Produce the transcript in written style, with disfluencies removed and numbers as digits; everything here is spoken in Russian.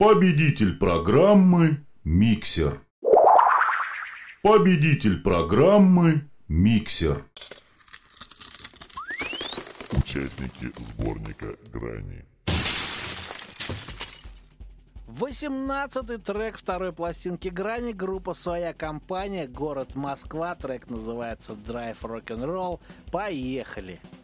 Победитель программы «Миксер». Победитель программы «Миксер». Участники сборника «Грани». 18-й трек второй пластинки «Грани», группа «Своя компания», город Москва, трек называется «Drive Rock'n'Roll». Поехали!